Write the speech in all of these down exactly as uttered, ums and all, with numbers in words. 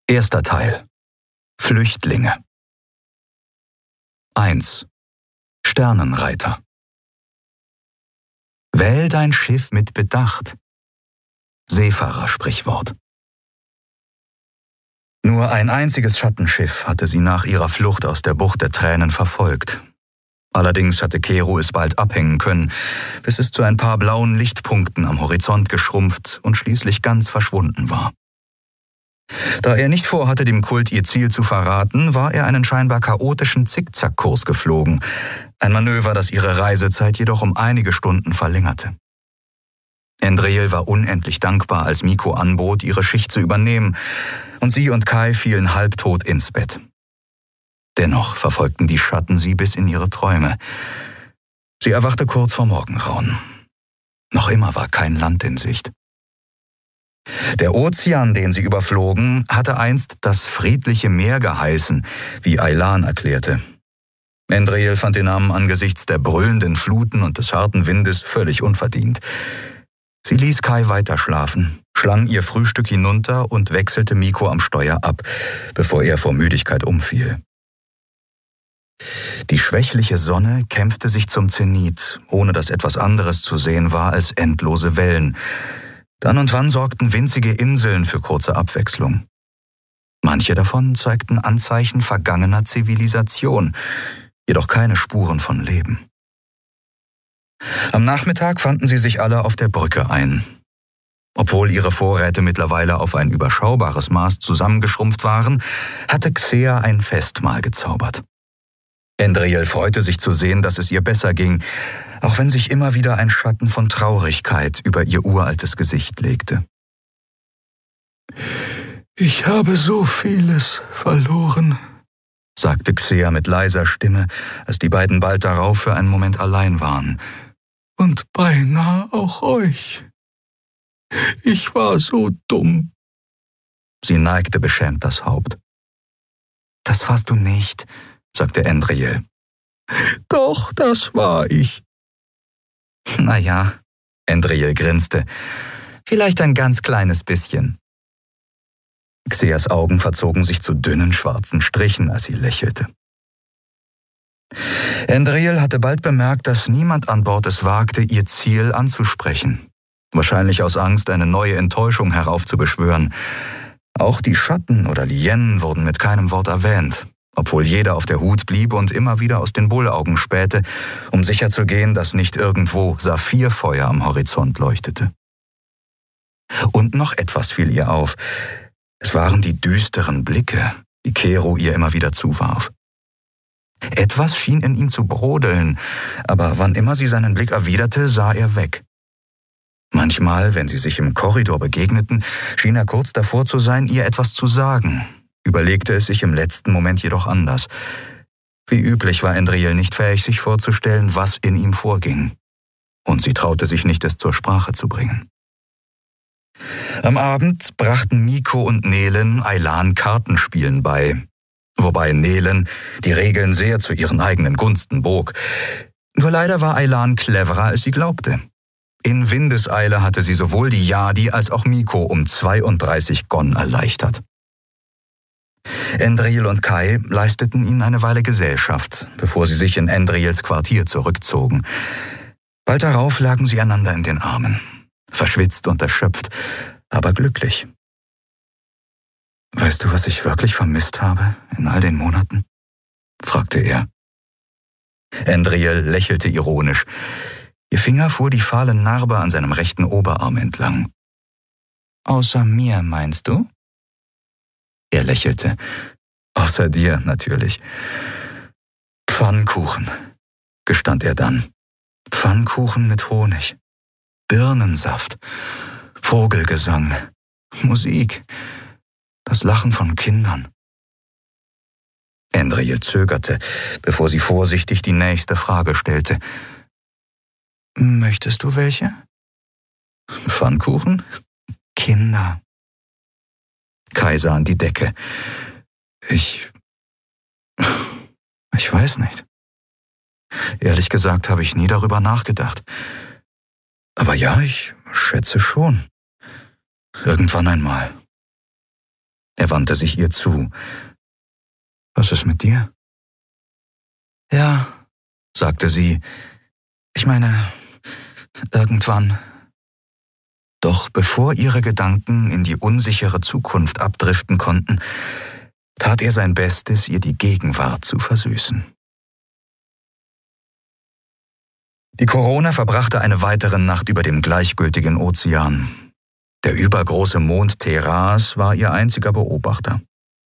Erster Teil. Flüchtlinge. eins. Sternenreiter. Wähl dein Schiff mit Bedacht. Seefahrersprichwort. Nur ein einziges Schattenschiff hatte sie nach ihrer Flucht aus der Bucht der Tränen verfolgt. Allerdings hatte Kero es bald abhängen können, bis es zu ein paar blauen Lichtpunkten am Horizont geschrumpft und schließlich ganz verschwunden war. Da er nicht vorhatte, dem Kult ihr Ziel zu verraten, war er einen scheinbar chaotischen Zickzackkurs geflogen, ein Manöver, das ihre Reisezeit jedoch um einige Stunden verlängerte. Endriel war unendlich dankbar, als Miko anbot, ihre Schicht zu übernehmen, und sie und Kai fielen halbtot ins Bett. Dennoch verfolgten die Schatten sie bis in ihre Träume. Sie erwachte kurz vor Morgengrauen. Noch immer war kein Land in Sicht. Der Ozean, den sie überflogen, hatte einst das friedliche Meer geheißen, wie Aylan erklärte. Endriel fand den Namen angesichts der brüllenden Fluten und des harten Windes völlig unverdient. Sie ließ Kai weiterschlafen, schlang ihr Frühstück hinunter und wechselte Miko am Steuer ab, bevor er vor Müdigkeit umfiel. Die schwächliche Sonne kämpfte sich zum Zenit, ohne dass etwas anderes zu sehen war als endlose Wellen. Dann und wann sorgten winzige Inseln für kurze Abwechslung. Manche davon zeigten Anzeichen vergangener Zivilisation, jedoch keine Spuren von Leben. Am Nachmittag fanden sie sich alle auf der Brücke ein. Obwohl ihre Vorräte mittlerweile auf ein überschaubares Maß zusammengeschrumpft waren, hatte Xea ein Festmahl gezaubert. Endriel freute sich zu sehen, dass es ihr besser ging, auch wenn sich immer wieder ein Schatten von Traurigkeit über ihr uraltes Gesicht legte. »Ich habe so vieles verloren«, sagte Xea mit leiser Stimme, als die beiden bald darauf für einen Moment allein waren. »Und beinahe auch euch. Ich war so dumm.« Sie neigte beschämt das Haupt. »Das warst du nicht«, sagte Endriel. »Doch, das war ich.« »Na ja«, Endriel grinste, »vielleicht ein ganz kleines bisschen.« Xeas Augen verzogen sich zu dünnen schwarzen Strichen, als sie lächelte. Endriel hatte bald bemerkt, dass niemand an Bord es wagte, ihr Ziel anzusprechen. Wahrscheinlich aus Angst, eine neue Enttäuschung heraufzubeschwören. Auch die Schatten oder Lien wurden mit keinem Wort erwähnt, obwohl jeder auf der Hut blieb und immer wieder aus den Bullaugen spähte, um sicherzugehen, dass nicht irgendwo Saphirfeuer am Horizont leuchtete. Und noch etwas fiel ihr auf. Es waren die düsteren Blicke, die Kero ihr immer wieder zuwarf. Etwas schien in ihm zu brodeln, aber wann immer sie seinen Blick erwiderte, sah er weg. Manchmal, wenn sie sich im Korridor begegneten, schien er kurz davor zu sein, ihr etwas zu sagen, überlegte es sich im letzten Moment jedoch anders. Wie üblich war Endriel nicht fähig, sich vorzustellen, was in ihm vorging. Und sie traute sich nicht, es zur Sprache zu bringen. Am Abend brachten Miko und Nelen Aylan Kartenspielen bei, wobei Nelen die Regeln sehr zu ihren eigenen Gunsten bog. Nur leider war Aylan cleverer, als sie glaubte. In Windeseile hatte sie sowohl die Yadi als auch Miko um zweiunddreißig Gon erleichtert. Endriel und Kai leisteten ihnen eine Weile Gesellschaft, bevor sie sich in Endriels Quartier zurückzogen. Bald darauf lagen sie einander in den Armen, verschwitzt und erschöpft, aber glücklich. »Weißt du, was ich wirklich vermisst habe in all den Monaten?« fragte er. Endriel lächelte ironisch. Ihr Finger fuhr die fahle Narbe an seinem rechten Oberarm entlang. »Außer mir, meinst du?« Er lächelte. »Außer dir, natürlich.« »Pfannkuchen«, gestand er dann. »Pfannkuchen mit Honig, Birnensaft, Vogelgesang, Musik, das Lachen von Kindern.« Endriel zögerte, bevor sie vorsichtig die nächste Frage stellte. »Möchtest du welche?« »Pfannkuchen? Kinder.« Kai sah an die Decke. Ich... Ich weiß nicht. Ehrlich gesagt habe ich nie darüber nachgedacht. Aber ja, ich schätze schon. Irgendwann einmal. Er wandte sich ihr zu. »Was ist mit dir?« »Ja«, sagte sie, »ich meine, irgendwann.« Doch bevor ihre Gedanken in die unsichere Zukunft abdriften konnten, tat er sein Bestes, ihr die Gegenwart zu versüßen. Die Corona verbrachte eine weitere Nacht über dem gleichgültigen Ozean. Der übergroße Mond Teras war ihr einziger Beobachter.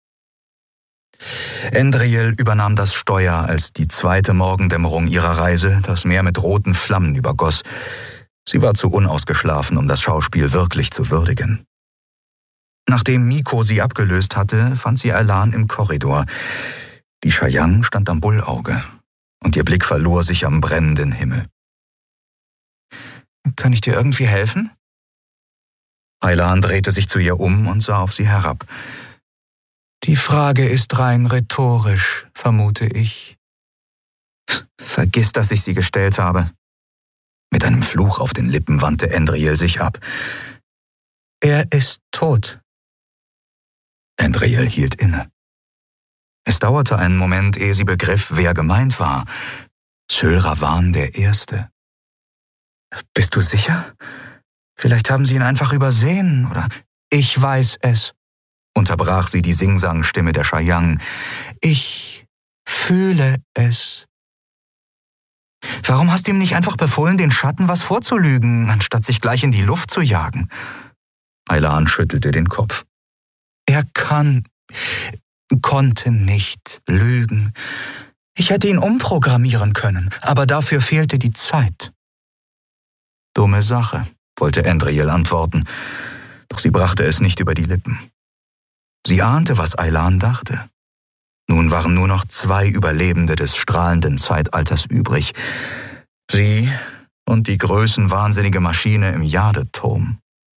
Endriel übernahm das Steuer, als die zweite Morgendämmerung ihrer Reise das Meer mit roten Flammen übergoss. Sie war zu unausgeschlafen, um das Schauspiel wirklich zu würdigen. Nachdem Miko sie abgelöst hatte, fand sie Aylan im Korridor. Die Chayang stand am Bullauge und ihr Blick verlor sich am brennenden Himmel. »Kann ich dir irgendwie helfen?« Aylan drehte sich zu ihr um und sah auf sie herab. »Die Frage ist rein rhetorisch, vermute ich.« »Vergiss, dass ich sie gestellt habe.« Mit einem Fluch auf den Lippen wandte Endriel sich ab. »Er ist tot.« Endriel hielt inne. Es dauerte einen Moment, ehe sie begriff, wer gemeint war. Sylravan der Erste. »Bist du sicher? Vielleicht haben sie ihn einfach übersehen, oder?« »Ich weiß es«, unterbrach sie die Singsangstimme der Chayang. »Ich fühle es.« »Warum hast du ihm nicht einfach befohlen, den Schatten was vorzulügen, anstatt sich gleich in die Luft zu jagen?« Aylan schüttelte den Kopf. »Er kann, konnte nicht lügen. Ich hätte ihn umprogrammieren können, aber dafür fehlte die Zeit.« »Dumme Sache«, wollte Endriel antworten, doch sie brachte es nicht über die Lippen. Sie ahnte, was Aylan dachte. Nun waren nur noch zwei Überlebende des strahlenden Zeitalters übrig. Sie und die größenwahnsinnige Maschine im Jadeturm.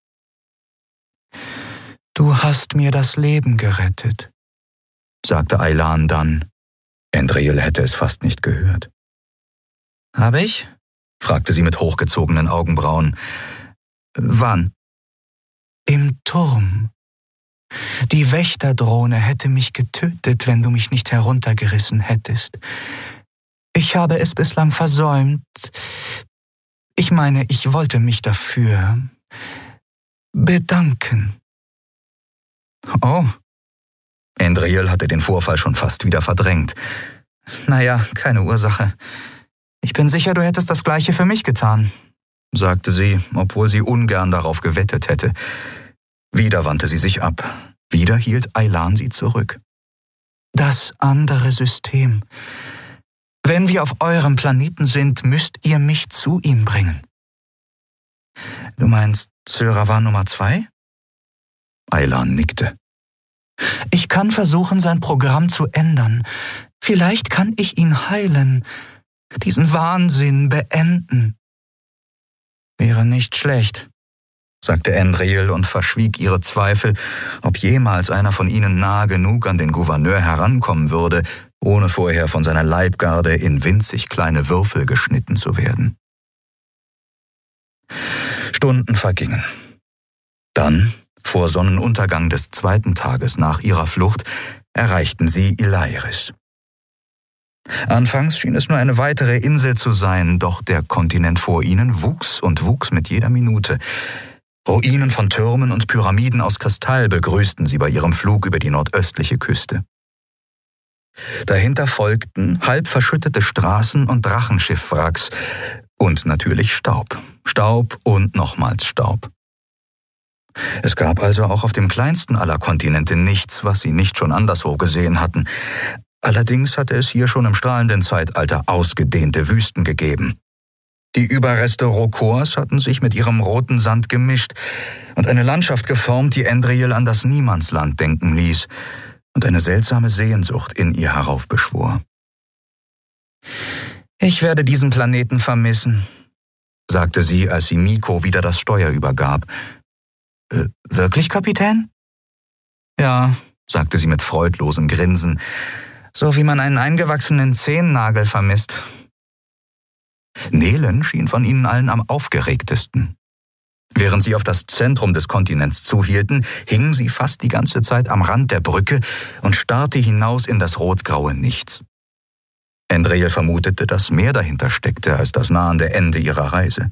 »Du hast mir das Leben gerettet«, sagte Aylan dann. Endriel hätte es fast nicht gehört. »Habe ich?« fragte sie mit hochgezogenen Augenbrauen. »Wann?« »Im Turm. Die Wächterdrohne hätte mich getötet, wenn du mich nicht heruntergerissen hättest. Ich habe es bislang versäumt. Ich meine, ich wollte mich dafür bedanken.« »Oh.« Endriel hatte den Vorfall schon fast wieder verdrängt. »Naja, keine Ursache. Ich bin sicher, du hättest das Gleiche für mich getan«, sagte sie, obwohl sie ungern darauf gewettet hätte. Wieder wandte sie sich ab. Wieder hielt Aylan sie zurück. »Das andere System. Wenn wir auf eurem Planeten sind, müsst ihr mich zu ihm bringen.« »Du meinst Sylravan Nummer zwei?« Aylan nickte. »Ich kann versuchen, sein Programm zu ändern. Vielleicht kann ich ihn heilen, diesen Wahnsinn beenden.« »Wäre nicht schlecht«, sagte Endriel und verschwieg ihre Zweifel, ob jemals einer von ihnen nahe genug an den Gouverneur herankommen würde, ohne vorher von seiner Leibgarde in winzig kleine Würfel geschnitten zu werden. Stunden vergingen. Dann, vor Sonnenuntergang des zweiten Tages nach ihrer Flucht, erreichten sie Ilairis. Anfangs schien es nur eine weitere Insel zu sein, doch der Kontinent vor ihnen wuchs und wuchs mit jeder Minute. Ruinen von Türmen und Pyramiden aus Kristall begrüßten sie bei ihrem Flug über die nordöstliche Küste. Dahinter folgten halb verschüttete Straßen und Drachenschiffwracks und natürlich Staub. Staub und nochmals Staub. Es gab also auch auf dem kleinsten aller Kontinente nichts, was sie nicht schon anderswo gesehen hatten. Allerdings hatte es hier schon im strahlenden Zeitalter ausgedehnte Wüsten gegeben. Die Überreste Rokors hatten sich mit ihrem roten Sand gemischt und eine Landschaft geformt, die Endriel an das Niemandsland denken ließ und eine seltsame Sehnsucht in ihr heraufbeschwor. »Ich werde diesen Planeten vermissen«, sagte sie, als sie Miko wieder das Steuer übergab. Äh, »Wirklich, Kapitän?« »Ja«, sagte sie mit freudlosem Grinsen, »so wie man einen eingewachsenen Zehennagel vermisst.« Nelen schien von ihnen allen am aufgeregtesten. Während sie auf das Zentrum des Kontinents zuhielten, hing sie fast die ganze Zeit am Rand der Brücke und starrte hinaus in das rotgraue Nichts. Endriel vermutete, dass mehr dahinter steckte als das nahende Ende ihrer Reise.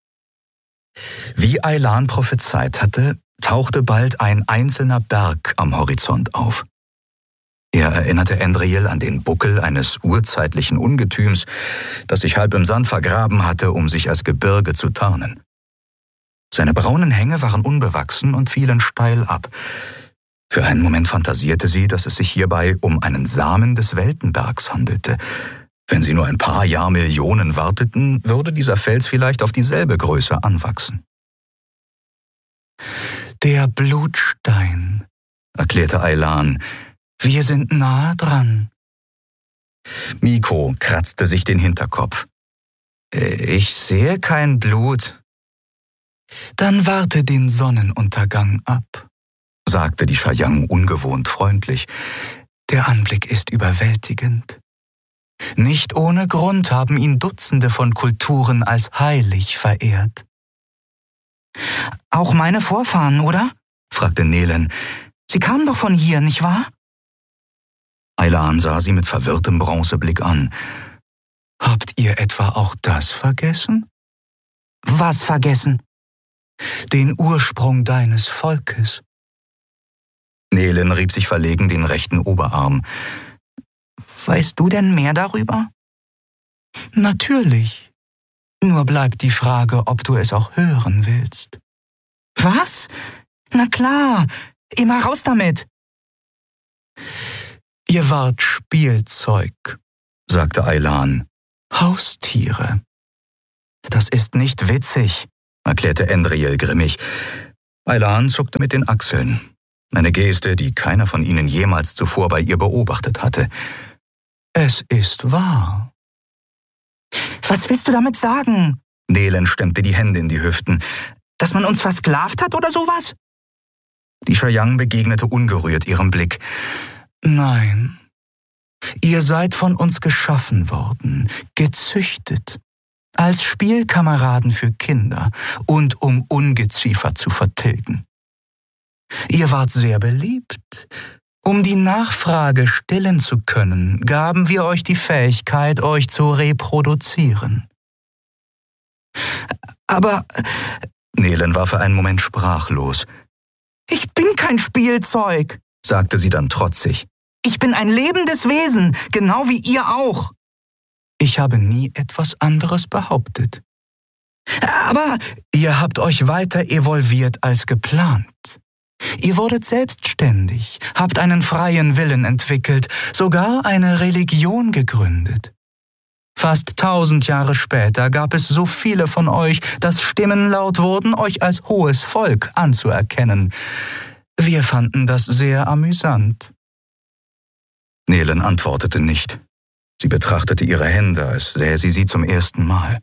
Wie Aylan prophezeit hatte, tauchte bald ein einzelner Berg am Horizont auf. Er erinnerte Endriel an den Buckel eines urzeitlichen Ungetüms, das sich halb im Sand vergraben hatte, um sich als Gebirge zu tarnen. Seine braunen Hänge waren unbewachsen und fielen steil ab. Für einen Moment fantasierte sie, dass es sich hierbei um einen Samen des Weltenbergs handelte. Wenn sie nur ein paar Jahrmillionen warteten, würde dieser Fels vielleicht auf dieselbe Größe anwachsen. »Der Blutstein«, erklärte Aylan. »Wir sind nahe dran.« Miko kratzte sich den Hinterkopf. »Ich sehe kein Blut.« »Dann warte den Sonnenuntergang ab«, sagte die Shayang ungewohnt freundlich. »Der Anblick ist überwältigend. Nicht ohne Grund haben ihn Dutzende von Kulturen als heilig verehrt.« »Auch meine Vorfahren, oder?« fragte Nehlen. »Sie kamen doch von hier, nicht wahr?« Aylan sah sie mit verwirrtem Bronzeblick an. »Habt ihr etwa auch das vergessen?« »Was vergessen?« »Den Ursprung deines Volkes.« Nehlen rieb sich verlegen den rechten Oberarm. »Weißt du denn mehr darüber?« »Natürlich. Nur bleibt die Frage, ob du es auch hören willst.« »Was? Na klar, immer raus damit!« »Ihr wart Spielzeug«, sagte Aylan. »Haustiere.« »Das ist nicht witzig«, erklärte Endriel grimmig. Aylan zuckte mit den Achseln. Eine Geste, die keiner von ihnen jemals zuvor bei ihr beobachtet hatte. »Es ist wahr.« »Was willst du damit sagen?« Nehlen stemmte die Hände in die Hüften. »Dass man uns versklavt hat oder sowas?« Die Shayang begegnete ungerührt ihrem Blick. »Nein. Ihr seid von uns geschaffen worden, gezüchtet, als Spielkameraden für Kinder und um Ungeziefer zu vertilgen. Ihr wart sehr beliebt. Um die Nachfrage stillen zu können, gaben wir euch die Fähigkeit, euch zu reproduzieren.« »Aber...« Nehlen war für einen Moment sprachlos. »Ich bin kein Spielzeug«, sagte sie dann trotzig. »Ich bin ein lebendes Wesen, genau wie ihr auch.« »Ich habe nie etwas anderes behauptet.« »Aber...« »Ihr habt euch weiter evolviert als geplant. Ihr wurdet selbstständig, habt einen freien Willen entwickelt, sogar eine Religion gegründet. Fast tausend Jahre später gab es so viele von euch, dass Stimmen laut wurden, euch als hohes Volk anzuerkennen. Wir fanden das sehr amüsant.« Nehlen antwortete nicht. Sie betrachtete ihre Hände, als sähe sie sie zum ersten Mal.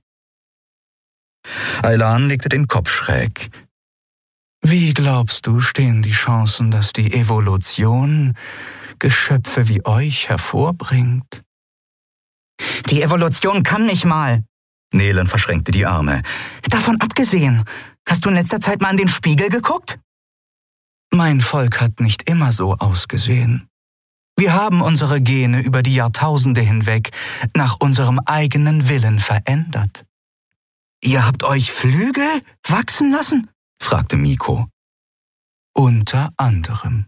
Aylan legte den Kopf schräg. »Wie glaubst du, stehen die Chancen, dass die Evolution Geschöpfe wie euch hervorbringt?« »Die Evolution kann nicht mal.« Nehlen verschränkte die Arme. »Davon abgesehen, hast du in letzter Zeit mal in den Spiegel geguckt?« »Mein Volk hat nicht immer so ausgesehen. Wir haben unsere Gene über die Jahrtausende hinweg nach unserem eigenen Willen verändert.« »Ihr habt euch Flügel wachsen lassen?« fragte Miko. »Unter anderem.«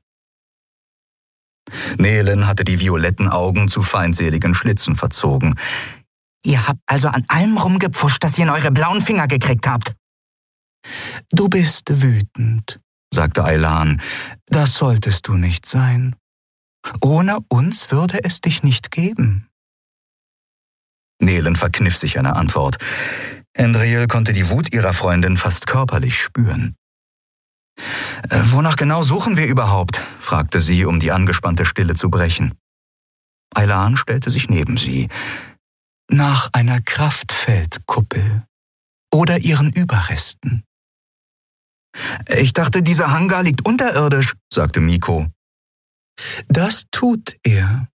Nehlen hatte die violetten Augen zu feindseligen Schlitzen verzogen. »Ihr habt also an allem rumgepfuscht, dass ihr in eure blauen Finger gekriegt habt.« »Du bist wütend«, sagte Aylan. »Das solltest du nicht sein. Ohne uns würde es dich nicht geben.« Nehlen verkniff sich eine Antwort. Endriel konnte die Wut ihrer Freundin fast körperlich spüren. »Wonach genau suchen wir überhaupt?« fragte sie, um die angespannte Stille zu brechen. Aylan stellte sich neben sie. »Nach einer Kraftfeldkuppel oder ihren Überresten.« »Ich dachte, dieser Hangar liegt unterirdisch«, sagte Miko. »Das tut er.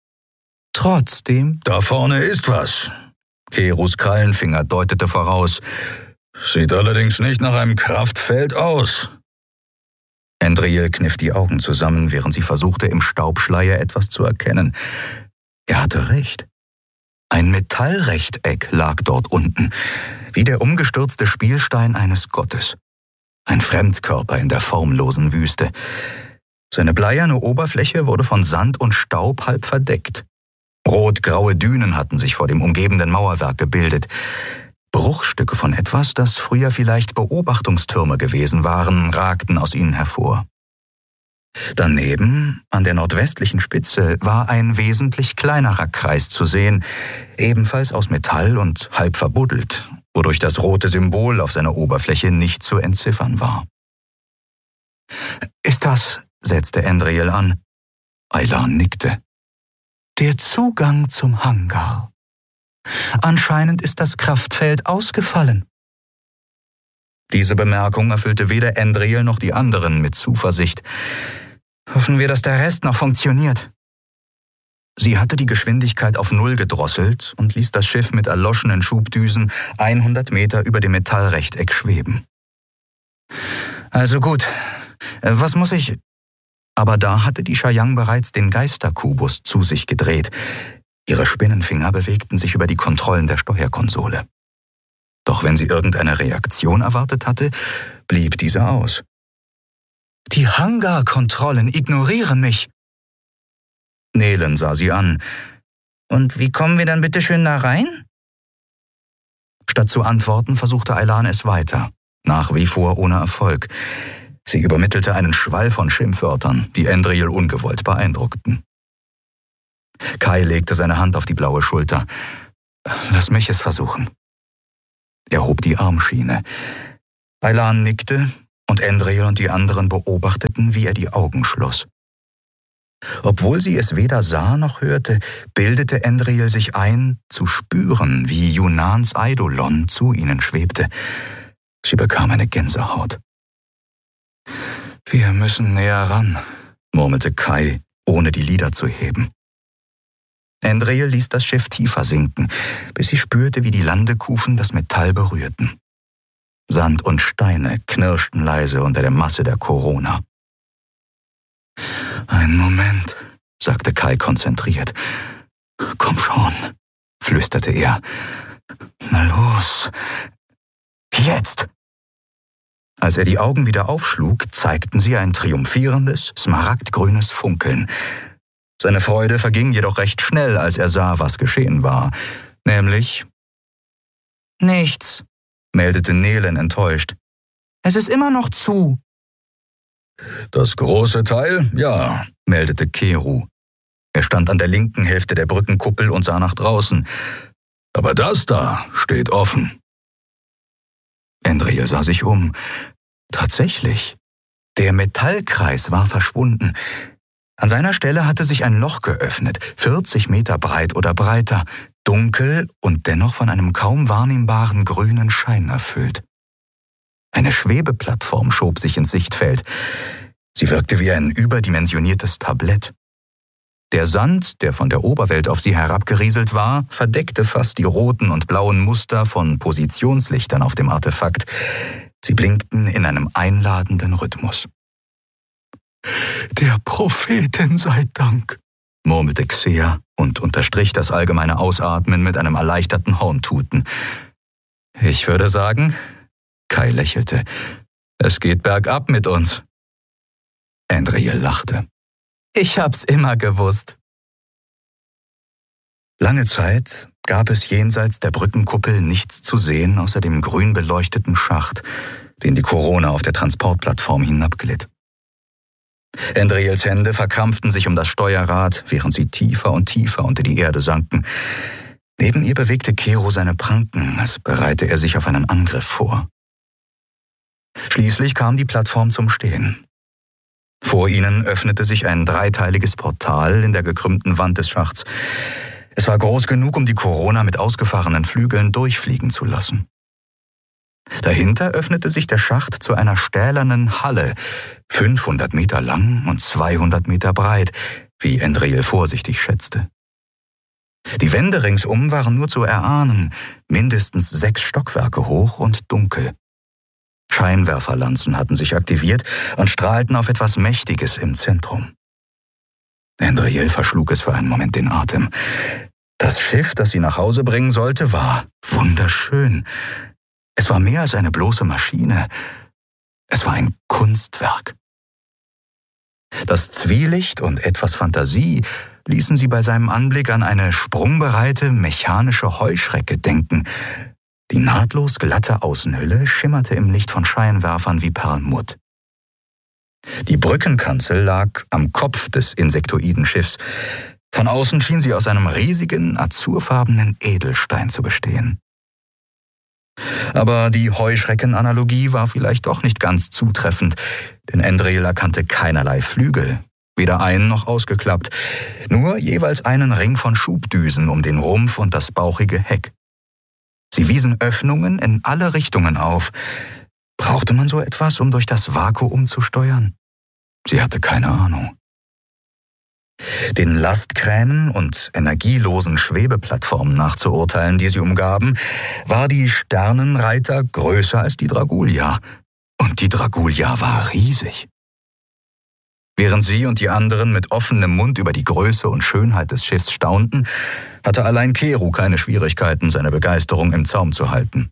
Trotzdem...« »Da vorne ist was.« Kerus Krallenfinger deutete voraus. Sieht allerdings nicht nach einem Kraftfeld aus. Andriel kniff die Augen zusammen, während sie versuchte, im Staubschleier etwas zu erkennen. Er hatte recht. Ein Metallrechteck lag dort unten, wie der umgestürzte Spielstein eines Gottes. Ein Fremdkörper in der formlosen Wüste. Seine bleierne Oberfläche wurde von Sand und Staub halb verdeckt. Rot-graue Dünen hatten sich vor dem umgebenden Mauerwerk gebildet. Bruchstücke von etwas, das früher vielleicht Beobachtungstürme gewesen waren, ragten aus ihnen hervor. Daneben, an der nordwestlichen Spitze, war ein wesentlich kleinerer Kreis zu sehen, ebenfalls aus Metall und halb verbuddelt, wodurch das rote Symbol auf seiner Oberfläche nicht zu entziffern war. »Ist das«, setzte Andriel an. Aylan nickte. »Der Zugang zum Hangar. Anscheinend ist das Kraftfeld ausgefallen.« Diese Bemerkung erfüllte weder Andriel noch die anderen mit Zuversicht. »Hoffen wir, dass der Rest noch funktioniert.« Sie hatte die Geschwindigkeit auf Null gedrosselt und ließ das Schiff mit erloschenen Schubdüsen hundert Meter über dem Metallrechteck schweben. »Also gut, was muss ich...« Aber da hatte die Chayang bereits den Geisterkubus zu sich gedreht. Ihre Spinnenfinger bewegten sich über die Kontrollen der Steuerkonsole. Doch wenn sie irgendeine Reaktion erwartet hatte, blieb diese aus. »Die Hangarkontrollen ignorieren mich.« Nelen sah sie an. »Und wie kommen wir dann bitte schön da rein?« Statt zu antworten, versuchte Aylan es weiter, nach wie vor ohne Erfolg. Sie übermittelte einen Schwall von Schimpfwörtern, die Andriel ungewollt beeindruckten. Kai legte seine Hand auf die blaue Schulter. »Lass mich es versuchen.« Er hob die Armschiene. Aylan nickte und Andriel und die anderen beobachteten, wie er die Augen schloss. Obwohl sie es weder sah noch hörte, bildete Andriel sich ein, zu spüren, wie Yunans Eidolon zu ihnen schwebte. Sie bekam eine Gänsehaut. »Wir müssen näher ran«, murmelte Kai, ohne die Lider zu heben. Andriel ließ das Schiff tiefer sinken, bis sie spürte, wie die Landekufen das Metall berührten. Sand und Steine knirschten leise unter der Masse der Corona. »Einen Moment«, sagte Kai konzentriert. »Komm schon«, flüsterte er. »Na los, jetzt!« Als er die Augen wieder aufschlug, zeigten sie ein triumphierendes, smaragdgrünes Funkeln. Seine Freude verging jedoch recht schnell, als er sah, was geschehen war. Nämlich... »Nichts«, meldete Nelen enttäuscht. »Es ist immer noch zu.« »Das große Teil, ja«, meldete Keru. Er stand an der linken Hälfte der Brückenkuppel und sah nach draußen. »Aber das da steht offen.« Andriel sah sich um. Tatsächlich. Der Metallkreis war verschwunden. An seiner Stelle hatte sich ein Loch geöffnet, vierzig Meter breit oder breiter, dunkel und dennoch von einem kaum wahrnehmbaren grünen Schein erfüllt. Eine Schwebeplattform schob sich ins Sichtfeld. Sie wirkte wie ein überdimensioniertes Tablett. Der Sand, der von der Oberwelt auf sie herabgerieselt war, verdeckte fast die roten und blauen Muster von Positionslichtern auf dem Artefakt. Sie blinkten in einem einladenden Rhythmus. »Der Propheten sei Dank«, murmelte Xea und unterstrich das allgemeine Ausatmen mit einem erleichterten Horntuten. »Ich würde sagen«, Kai lächelte, »es geht bergab mit uns.« Andriel lachte. »Ich hab's immer gewusst.« Lange Zeit gab es jenseits der Brückenkuppel nichts zu sehen außer dem grün beleuchteten Schacht, den die Corona auf der Transportplattform hinabglitt. Andriels Hände verkrampften sich um das Steuerrad, während sie tiefer und tiefer unter die Erde sanken. Neben ihr bewegte Keru seine Pranken, als bereite er sich auf einen Angriff vor. Schließlich kam die Plattform zum Stehen. Vor ihnen öffnete sich ein dreiteiliges Portal in der gekrümmten Wand des Schachts. Es war groß genug, um die Corona mit ausgefahrenen Flügeln durchfliegen zu lassen. Dahinter öffnete sich der Schacht zu einer stählernen Halle, fünfhundert Meter lang und zweihundert Meter breit, wie Andriel vorsichtig schätzte. Die Wände ringsum waren nur zu erahnen, mindestens sechs Stockwerke hoch und dunkel. Scheinwerferlanzen hatten sich aktiviert und strahlten auf etwas Mächtiges im Zentrum. Andriel verschlug es für einen Moment den Atem. Das Schiff, das sie nach Hause bringen sollte, war wunderschön. Es war mehr als eine bloße Maschine. Es war ein Kunstwerk. Das Zwielicht und etwas Fantasie ließen sie bei seinem Anblick an eine sprungbereite mechanische Heuschrecke denken. Die nahtlos glatte Außenhülle schimmerte im Licht von Scheinwerfern wie Perlmutt. Die Brückenkanzel lag am Kopf des Insektoidenschiffs. Von außen schien sie aus einem riesigen, azurfarbenen Edelstein zu bestehen. Aber die Heuschreckenanalogie war vielleicht doch nicht ganz zutreffend, denn Andriel erkannte keinerlei Flügel, weder ein- noch ausgeklappt, nur jeweils einen Ring von Schubdüsen um den Rumpf und das bauchige Heck. Sie wiesen Öffnungen in alle Richtungen auf. Brauchte man so etwas, um durch das Vakuum zu steuern? Sie hatte keine Ahnung. Den Lastkränen und energielosen Schwebeplattformen nachzuurteilen, die sie umgaben, war die Sternenreiter größer als die Dragulia. Und die Dragulia war riesig. Während sie und die anderen mit offenem Mund über die Größe und Schönheit des Schiffs staunten, hatte allein Keru keine Schwierigkeiten, seine Begeisterung im Zaum zu halten.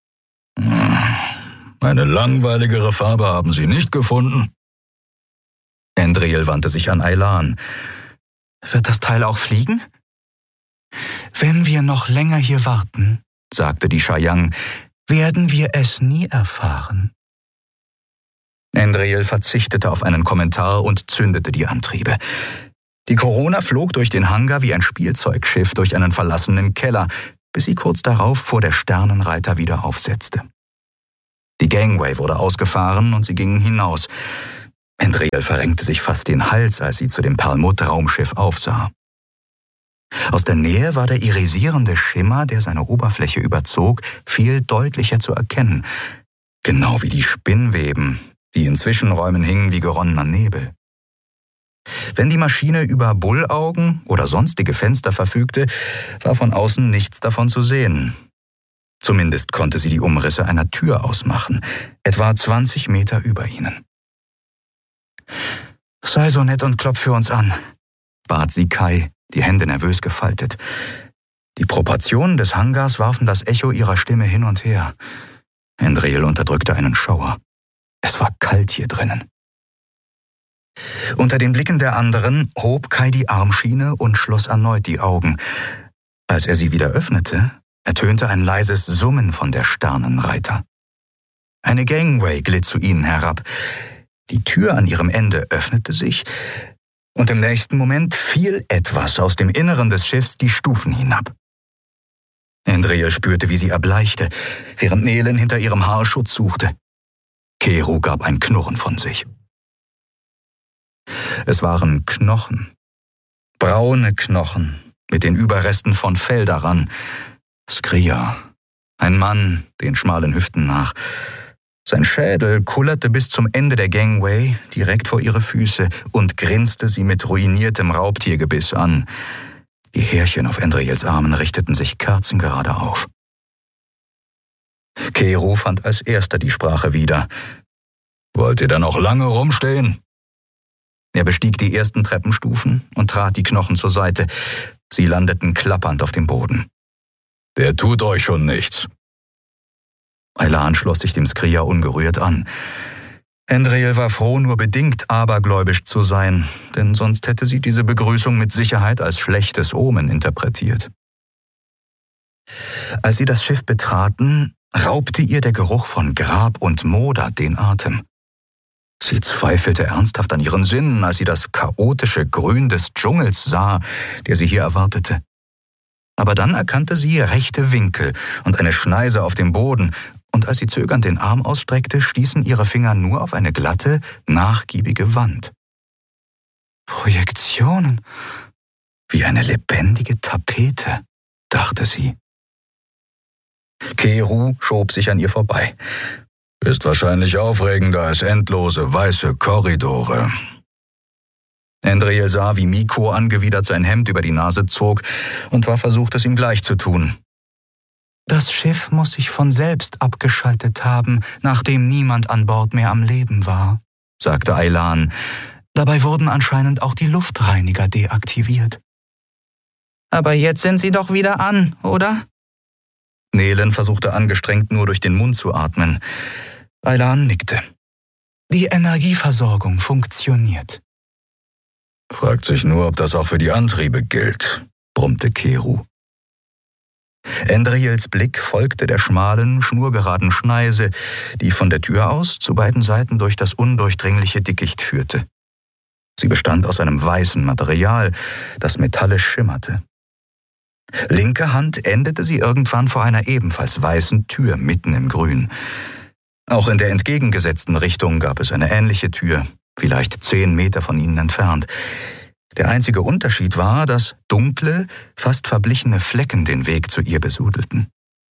Eine langweiligere Farbe haben Sie nicht gefunden? Andriel wandte sich an Aylan. Wird das Teil auch fliegen? Wenn wir noch länger hier warten, sagte die Shayang, werden wir es nie erfahren. Andriel verzichtete auf einen Kommentar und zündete die Antriebe. Die Corona flog durch den Hangar wie ein Spielzeugschiff durch einen verlassenen Keller, bis sie kurz darauf vor der Sternenreiter wieder aufsetzte. Die Gangway wurde ausgefahren und sie gingen hinaus. Andriel verrenkte sich fast den Hals, als sie zu dem Perlmutt-Raumschiff aufsah. Aus der Nähe war der irisierende Schimmer, der seine Oberfläche überzog, viel deutlicher zu erkennen, genau wie die Spinnweben, die in Zwischenräumen hingen wie geronnener Nebel. Wenn die Maschine über Bullaugen oder sonstige Fenster verfügte, war von außen nichts davon zu sehen. Zumindest konnte sie die Umrisse einer Tür ausmachen, etwa zwanzig Meter über ihnen. Sei so nett und klopf für uns an, bat sie Kai, die Hände nervös gefaltet. Die Proportionen des Hangars warfen das Echo ihrer Stimme hin und her. Andriel unterdrückte einen Schauer. Es war kalt hier drinnen. Unter den Blicken der anderen hob Kai die Armschiene und schloss erneut die Augen. Als er sie wieder öffnete, ertönte ein leises Summen von der Sternenreiter. Eine Gangway glitt zu ihnen herab. Die Tür an ihrem Ende öffnete sich, und im nächsten Moment fiel etwas aus dem Inneren des Schiffs die Stufen hinab. Andriel spürte, wie sie erbleichte, während Nelen hinter ihrem Haar Schutz suchte. Keru gab ein Knurren von sich. Es waren Knochen. Braune Knochen mit den Überresten von Fell daran. Skria, ein Mann, den schmalen Hüften nach. Sein Schädel kullerte bis zum Ende der Gangway, direkt vor ihre Füße, und grinste sie mit ruiniertem Raubtiergebiss an. Die Härchen auf Andriels Armen richteten sich kerzengerade auf. Keru fand als erster die Sprache wieder. »Wollt ihr da noch lange rumstehen?« Er bestieg die ersten Treppenstufen und trat die Knochen zur Seite. Sie landeten klappernd auf dem Boden. »Der tut euch schon nichts.« Aylan schloss sich dem Skria ungerührt an. Andriel war froh, nur bedingt abergläubisch zu sein, denn sonst hätte sie diese Begrüßung mit Sicherheit als schlechtes Omen interpretiert. Als sie das Schiff betraten, raubte ihr der Geruch von Grab und Moder den Atem. Sie zweifelte ernsthaft an ihren Sinnen, als sie das chaotische Grün des Dschungels sah, der sie hier erwartete. Aber dann erkannte sie rechte Winkel und eine Schneise auf dem Boden, und als sie zögernd den Arm ausstreckte, stießen ihre Finger nur auf eine glatte, nachgiebige Wand. Projektionen, wie eine lebendige Tapete, dachte sie. Keru schob sich an ihr vorbei. Ist wahrscheinlich aufregender als endlose weiße Korridore. Endriel sah, wie Miko angewidert sein Hemd über die Nase zog und war versucht, es ihm gleich zu tun. »Das Schiff muss sich von selbst abgeschaltet haben, nachdem niemand an Bord mehr am Leben war«, sagte Aylan. »Dabei wurden anscheinend auch die Luftreiniger deaktiviert.« »Aber jetzt sind sie doch wieder an, oder?« Nelen versuchte angestrengt nur durch den Mund zu atmen. Aylan nickte. »Die Energieversorgung funktioniert.« »Fragt sich nur, ob das auch für die Antriebe gilt«, brummte Keru. Endriels Blick folgte der schmalen, schnurgeraden Schneise, die von der Tür aus zu beiden Seiten durch das undurchdringliche Dickicht führte. Sie bestand aus einem weißen Material, das metallisch schimmerte. Linke Hand endete sie irgendwann vor einer ebenfalls weißen Tür mitten im Grün. Auch in der entgegengesetzten Richtung gab es eine ähnliche Tür, vielleicht zehn Meter von ihnen entfernt. Der einzige Unterschied war, dass dunkle, fast verblichene Flecken den Weg zu ihr besudelten.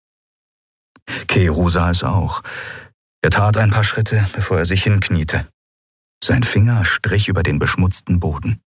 Keru sah es auch. Er tat ein paar Schritte, bevor er sich hinkniete. Sein Finger strich über den beschmutzten Boden.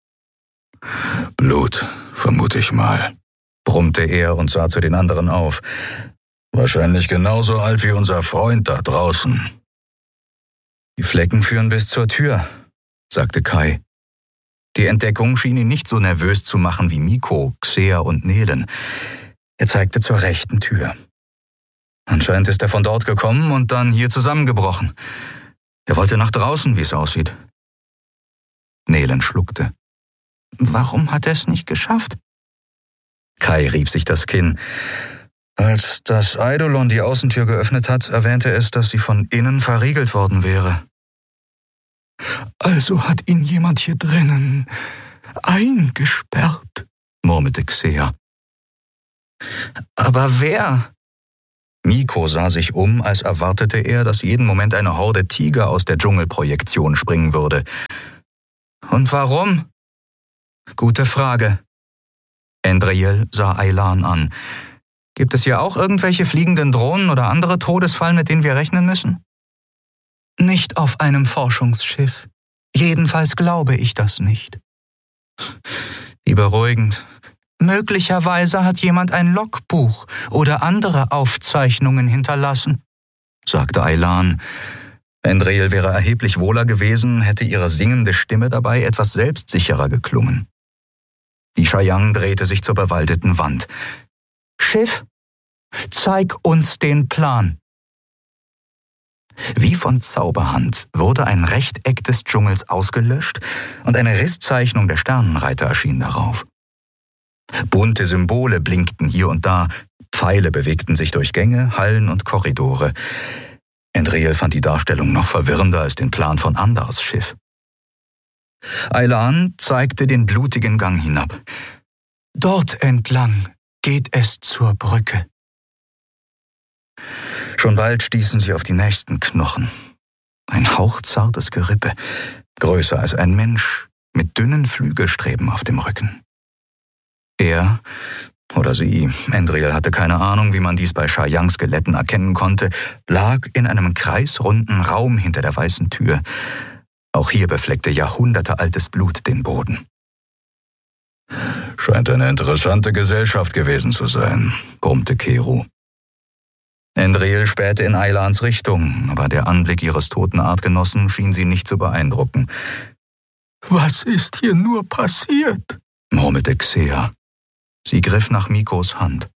»Blut, vermute ich mal«, brummte er und sah zu den anderen auf. »Wahrscheinlich genauso alt wie unser Freund da draußen.« »Die Flecken führen bis zur Tür«, sagte Kai. Die Entdeckung schien ihn nicht so nervös zu machen wie Miko, Xea und Nelen. Er zeigte zur rechten Tür. Anscheinend ist er von dort gekommen und dann hier zusammengebrochen. Er wollte nach draußen, wie es aussieht. Nelen schluckte. »Warum hat er es nicht geschafft?« Kai rieb sich das Kinn. Als das Eidolon die Außentür geöffnet hat, erwähnte es, dass sie von innen verriegelt worden wäre. »Also hat ihn jemand hier drinnen eingesperrt«, murmelte Xea. »Aber wer?« Miko sah sich um, als erwartete er, dass jeden Moment eine Horde Tiger aus der Dschungelprojektion springen würde. »Und warum?« »Gute Frage.« Endriel sah Aylan an. »Gibt es hier auch irgendwelche fliegenden Drohnen oder andere Todesfallen, mit denen wir rechnen müssen?« »Nicht auf einem Forschungsschiff. Jedenfalls glaube ich das nicht.« »Wie beruhigend. Möglicherweise hat jemand ein Logbuch oder andere Aufzeichnungen hinterlassen«, sagte Aylan. Endriel wäre erheblich wohler gewesen, hätte ihre singende Stimme dabei etwas selbstsicherer geklungen. Die Chayang drehte sich zur bewaldeten Wand. »Schiff, zeig uns den Plan.« Wie von Zauberhand wurde ein Rechteck des Dschungels ausgelöscht und eine Risszeichnung der Sternenreiter erschien darauf. Bunte Symbole blinkten hier und da, Pfeile bewegten sich durch Gänge, Hallen und Korridore. Endriel fand die Darstellung noch verwirrender als den Plan von Andars Schiff. Aylan zeigte den blutigen Gang hinab. »Dort entlang geht es zur Brücke.« Schon bald stießen sie auf die nächsten Knochen. Ein hauchzartes Gerippe, größer als ein Mensch, mit dünnen Flügelstreben auf dem Rücken. Er oder sie, Endriel hatte keine Ahnung, wie man dies bei Chayang-Skeletten erkennen konnte, lag in einem kreisrunden Raum hinter der weißen Tür. Auch hier befleckte jahrhundertealtes Blut den Boden. »Scheint eine interessante Gesellschaft gewesen zu sein«, brummte Keru. Endriel spähte in Aylans Richtung, aber der Anblick ihres toten Artgenossen schien sie nicht zu beeindrucken. »Was ist hier nur passiert?«, murmelte Xea. Sie griff nach Mikos Hand.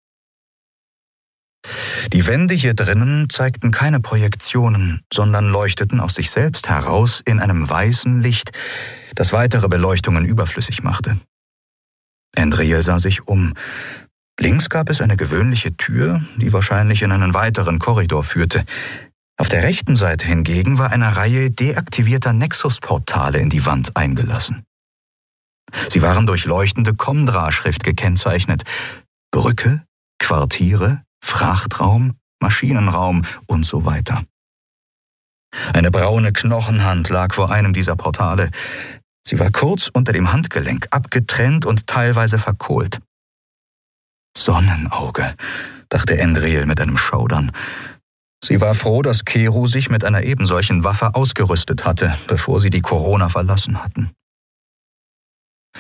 Die Wände hier drinnen zeigten keine Projektionen, sondern leuchteten aus sich selbst heraus in einem weißen Licht, das weitere Beleuchtungen überflüssig machte. Endriel sah sich um. Links gab es eine gewöhnliche Tür, die wahrscheinlich in einen weiteren Korridor führte. Auf der rechten Seite hingegen war eine Reihe deaktivierter Nexus-Portale in die Wand eingelassen. Sie waren durch leuchtende Komdra-Schrift gekennzeichnet. Brücke, Quartiere, Frachtraum, Maschinenraum und so weiter. Eine braune Knochenhand lag vor einem dieser Portale. Sie war kurz unter dem Handgelenk, abgetrennt und teilweise verkohlt. Sonnenauge, dachte Endriel mit einem Schaudern. Sie war froh, dass Keru sich mit einer ebensolchen Waffe ausgerüstet hatte, bevor sie die Corona verlassen hatten.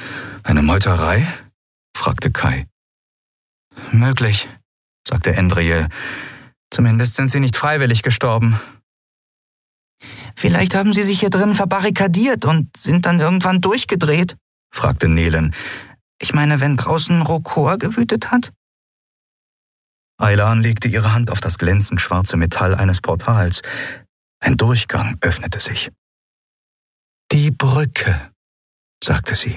Eine Meuterei? Fragte Kai. Möglich, sagte Endriel. Zumindest sind sie nicht freiwillig gestorben. Vielleicht haben sie sich hier drin verbarrikadiert und sind dann irgendwann durchgedreht, fragte Nelen. Ich meine, wenn draußen Rokor gewütet hat? Aylan legte ihre Hand auf das glänzend schwarze Metall eines Portals. Ein Durchgang öffnete sich. Die Brücke, sagte sie.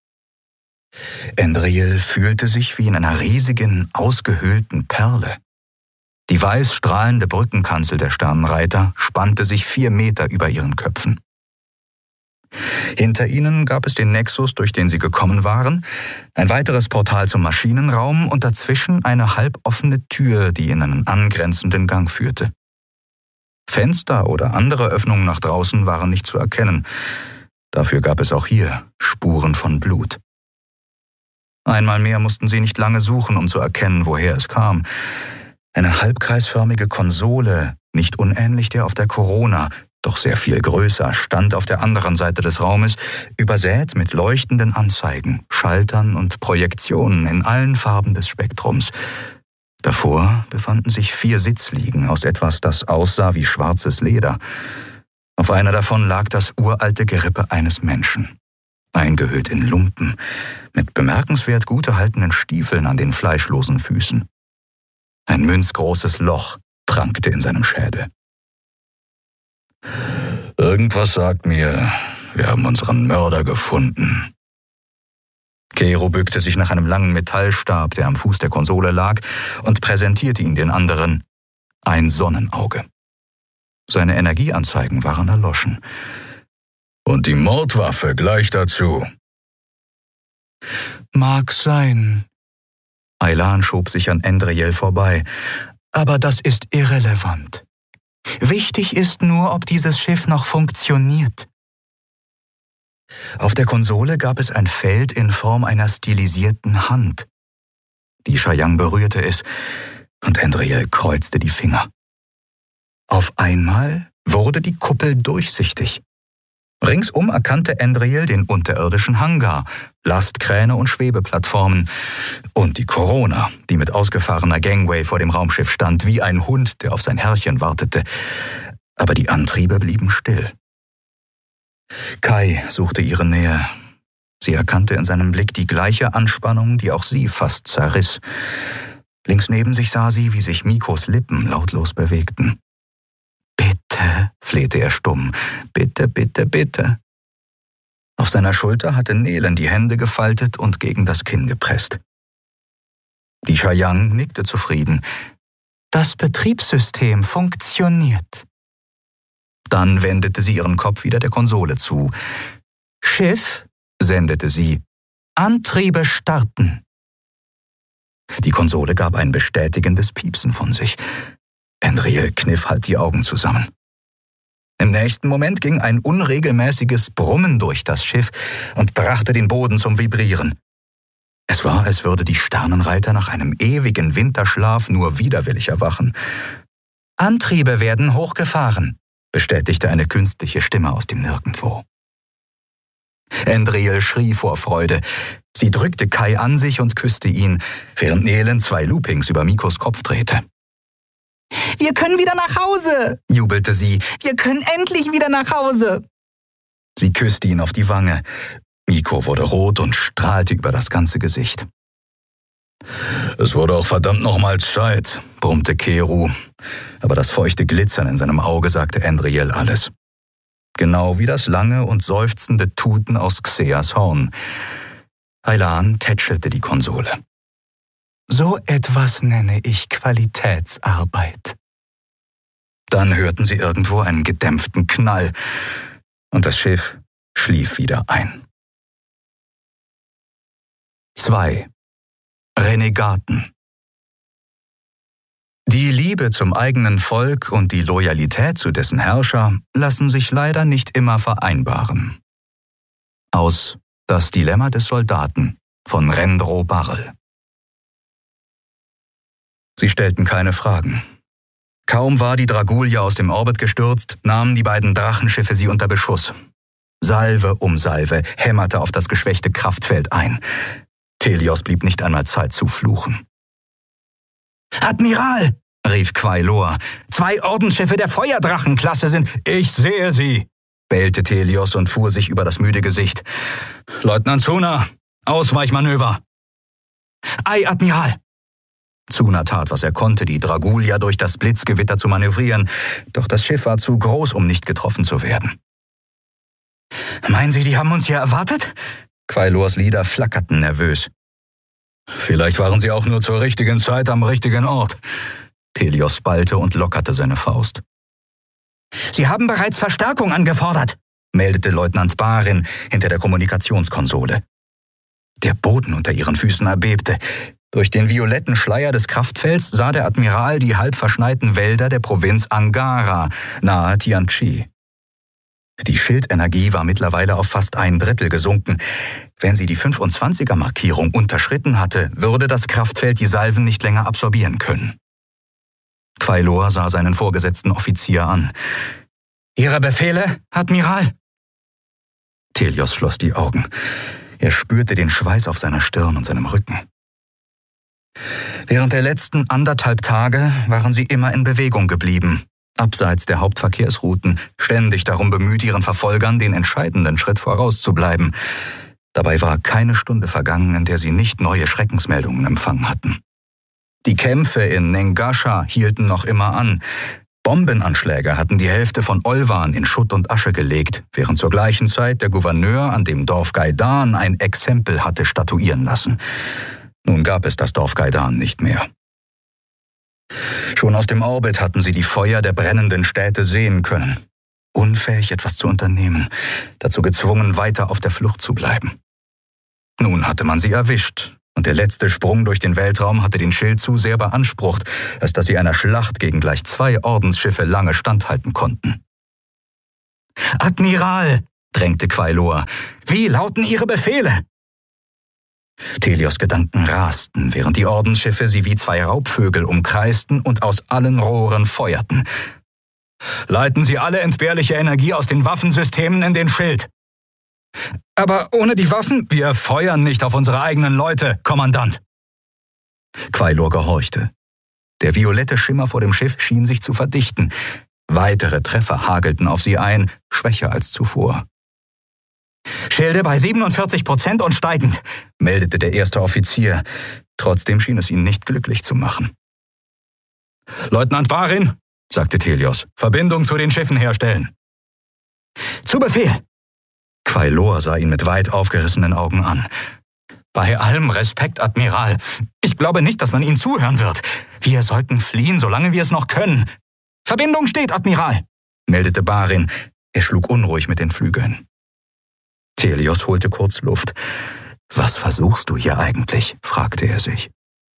Endriel fühlte sich wie in einer riesigen, ausgehöhlten Perle. Die weiß strahlende Brückenkanzel der Sternenreiter spannte sich vier Meter über ihren Köpfen. Hinter ihnen gab es den Nexus, durch den sie gekommen waren, ein weiteres Portal zum Maschinenraum und dazwischen eine halboffene Tür, die in einen angrenzenden Gang führte. Fenster oder andere Öffnungen nach draußen waren nicht zu erkennen. Dafür gab es auch hier Spuren von Blut. Einmal mehr mussten sie nicht lange suchen, um zu erkennen, woher es kam. Eine halbkreisförmige Konsole, nicht unähnlich der auf der Corona, doch sehr viel größer, stand auf der anderen Seite des Raumes, übersät mit leuchtenden Anzeigen, Schaltern und Projektionen in allen Farben des Spektrums. Davor befanden sich vier Sitzliegen aus etwas, das aussah wie schwarzes Leder. Auf einer davon lag das uralte Gerippe eines Menschen, eingehüllt in Lumpen, mit bemerkenswert gut erhaltenen Stiefeln an den fleischlosen Füßen. Ein münzgroßes Loch prangte in seinem Schädel. Irgendwas sagt mir, wir haben unseren Mörder gefunden. Kero bückte sich nach einem langen Metallstab, der am Fuß der Konsole lag, und präsentierte ihn den anderen. Ein Sonnenauge. Seine Energieanzeigen waren erloschen. Und die Mordwaffe gleich dazu. Mag sein. Aylan schob sich an Endriel vorbei. Aber das ist irrelevant. Wichtig ist nur, ob dieses Schiff noch funktioniert. Auf der Konsole gab es ein Feld in Form einer stilisierten Hand. Die Shayang berührte es und Endriel kreuzte die Finger. Auf einmal wurde die Kuppel durchsichtig. Ringsum erkannte Endriel den unterirdischen Hangar, Lastkräne und Schwebeplattformen und die Corona, die mit ausgefahrener Gangway vor dem Raumschiff stand, wie ein Hund, der auf sein Herrchen wartete. Aber die Antriebe blieben still. Kai suchte ihre Nähe. Sie erkannte in seinem Blick die gleiche Anspannung, die auch sie fast zerriss. Links neben sich sah sie, wie sich Mikos Lippen lautlos bewegten. »Bitte«, flehte er stumm, »bitte, bitte, bitte.« Auf seiner Schulter hatte Nelen die Hände gefaltet und gegen das Kinn gepresst. Die Shayang nickte zufrieden. »Das Betriebssystem funktioniert.« Dann wendete sie ihren Kopf wieder der Konsole zu. »Schiff«, sendete sie, »Antriebe starten.« Die Konsole gab ein bestätigendes Piepsen von sich. Endriel kniff halb die Augen zusammen. Im nächsten Moment ging ein unregelmäßiges Brummen durch das Schiff und brachte den Boden zum Vibrieren. Es war, als würde die Sternenreiter nach einem ewigen Winterschlaf nur widerwillig erwachen. »Antriebe werden hochgefahren«, bestätigte eine künstliche Stimme aus dem Nirgendwo. Endriel schrie vor Freude. Sie drückte Kai an sich und küsste ihn, während Nelen zwei Loopings über Mikos Kopf drehte. »Wir können wieder nach Hause«, jubelte sie. »Wir können endlich wieder nach Hause.« Sie küsste ihn auf die Wange. Miko wurde rot und strahlte über das ganze Gesicht. »Es wurde auch verdammt nochmal Zeit«, brummte Kero. Aber das feuchte Glitzern in seinem Auge sagte Endriel alles. Genau wie das lange und seufzende Tuten aus Xeas Horn. Aylan tätschelte die Konsole. »So etwas nenne ich Qualitätsarbeit.« Dann hörten sie irgendwo einen gedämpften Knall und das Schiff schlief wieder ein. zwei. Renegaten. Die Liebe zum eigenen Volk und die Loyalität zu dessen Herrscher lassen sich leider nicht immer vereinbaren. Aus Das Dilemma des Soldaten von Rendro Barrel. Sie stellten keine Fragen. Kaum war die Dragulia aus dem Orbit gestürzt, nahmen die beiden Drachenschiffe sie unter Beschuss. Salve um Salve hämmerte auf das geschwächte Kraftfeld ein. Teleos blieb nicht einmal Zeit zu fluchen. »Admiral«, rief Quailor, »zwei Ordensschiffe der Feuerdrachenklasse sind...« »Ich sehe sie«, bellte Teleos und fuhr sich über das müde Gesicht. »Leutnant Zuna, Ausweichmanöver!« »Ei, Admiral!« Zuna tat, was er konnte, die Dragulia durch das Blitzgewitter zu manövrieren, doch das Schiff war zu groß, um nicht getroffen zu werden. »Meinen Sie, die haben uns hier erwartet?« Quailors Lider flackerten nervös. »Vielleicht waren sie auch nur zur richtigen Zeit am richtigen Ort.« Teleos ballte und lockerte seine Faust. »Sie haben bereits Verstärkung angefordert«, meldete Leutnant Barin hinter der Kommunikationskonsole. Der Boden unter ihren Füßen erbebte. Durch den violetten Schleier des Kraftfelds sah der Admiral die halb verschneiten Wälder der Provinz Angara nahe Tianchi. Die Schildenergie war mittlerweile auf fast ein Drittel gesunken. Wenn sie die fünfundzwanziger-Markierung unterschritten hatte, würde das Kraftfeld die Salven nicht länger absorbieren können. Quailor sah seinen vorgesetzten Offizier an. »Ihre Befehle, Admiral?« Teleos schloss die Augen. Er spürte den Schweiß auf seiner Stirn und seinem Rücken. Während der letzten anderthalb Tage waren sie immer in Bewegung geblieben, abseits der Hauptverkehrsrouten, ständig darum bemüht, ihren Verfolgern den entscheidenden Schritt vorauszubleiben. Dabei war keine Stunde vergangen, in der sie nicht neue Schreckensmeldungen empfangen hatten. Die Kämpfe in Nengascha hielten noch immer an. Bombenanschläge hatten die Hälfte von Olwan in Schutt und Asche gelegt, während zur gleichen Zeit der Gouverneur an dem Dorf Gaidan ein Exempel hatte statuieren lassen. Nun gab es das Dorf Gaidan nicht mehr. Schon aus dem Orbit hatten sie die Feuer der brennenden Städte sehen können. Unfähig, etwas zu unternehmen, dazu gezwungen, weiter auf der Flucht zu bleiben. Nun hatte man sie erwischt, und der letzte Sprung durch den Weltraum hatte den Schild zu sehr beansprucht, als dass sie einer Schlacht gegen gleich zwei Ordensschiffe lange standhalten konnten. »Admiral«, drängte Quailor, »wie lauten Ihre Befehle?« Teleos Gedanken rasten, während die Ordensschiffe sie wie zwei Raubvögel umkreisten und aus allen Rohren feuerten. »Leiten Sie alle entbehrliche Energie aus den Waffensystemen in den Schild.« »Aber ohne die Waffen, wir feuern nicht auf unsere eigenen Leute, Kommandant.« Quailor gehorchte. Der violette Schimmer vor dem Schiff schien sich zu verdichten. Weitere Treffer hagelten auf sie ein, schwächer als zuvor. »Schilde bei siebenundvierzig Prozent und steigend«, meldete der erste Offizier. Trotzdem schien es ihn nicht glücklich zu machen. »Leutnant Barin«, sagte Teleos, »Verbindung zu den Schiffen herstellen.« »Zu Befehl!« Quailor sah ihn mit weit aufgerissenen Augen an. »Bei allem Respekt, Admiral, ich glaube nicht, dass man Ihnen zuhören wird. Wir sollten fliehen, solange wir es noch können. Verbindung steht, Admiral«, meldete Barin. Er schlug unruhig mit den Flügeln. Teleos holte kurz Luft. »Was versuchst du hier eigentlich?« fragte er sich.